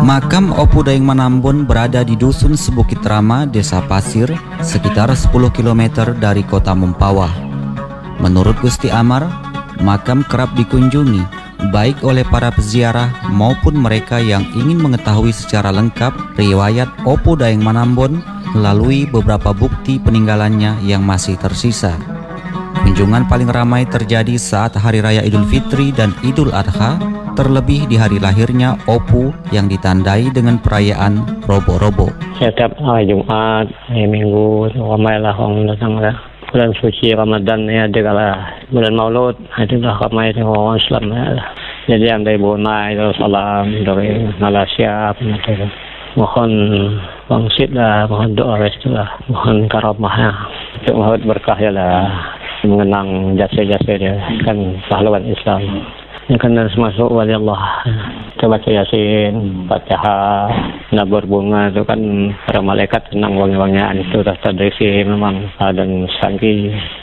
Makam Opu Daeng Manambon berada di Dusun Sebukit Rama, Desa Pasir, sekitar 10 km dari kota Mempawah. Menurut Gusti Amar, makam kerap dikunjungi, baik oleh para peziarah maupun mereka yang ingin mengetahui secara lengkap riwayat Opu Daeng Manambon melalui beberapa bukti peninggalannya yang masih tersisa. Kunjungan paling ramai terjadi saat Hari Raya Idul Fitri dan Idul Adha, terlebih di hari lahirnya Opu yang ditandai dengan perayaan Robo-Robo. Setiap hari Jumat, hari Minggu, ramailah orang datang lah. Bulan suci Ramadan ya adalah bulan Maulud, itulah ramai orang Islam lah. Jadi andai Brunei, Salam dari Malaysia, mohon bangsit lah, mohon doa restu lah, mohon karamah untuk mohon berkah ya lah, mengenang jasa-jasa dia kan pahlawan Islam. Yang kena masuk wali Allah, kita baca Yasin, Fatihah, nabur bunga itu kan para malaikat senang wangi-wangian itu dah terdiri memang dan sangki